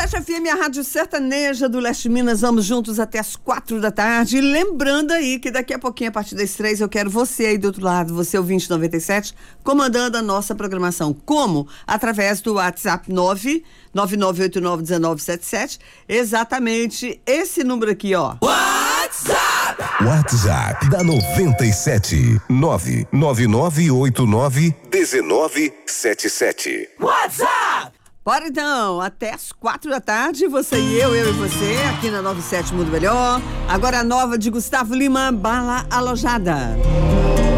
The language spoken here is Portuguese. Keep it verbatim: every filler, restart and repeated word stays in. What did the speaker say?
Sete F M, a rádio sertaneja do Leste Minas, vamos juntos até as quatro da tarde. E lembrando aí que daqui a pouquinho, a partir das três, eu quero você aí do outro lado, você ouvinte noventa e sete, comandando a nossa programação. Como? Através do WhatsApp nove nove nove oito nove um nove sete sete. Exatamente esse número aqui, ó. WhatsApp! WhatsApp da noventa e sete, nove nove nove oito nove um nove sete sete. WhatsApp! Bora então, até as quatro da tarde, você e eu, eu e você, aqui na noventa e sete Mundo Melhor. Agora a nova de Gustavo Lima, Bala Alojada.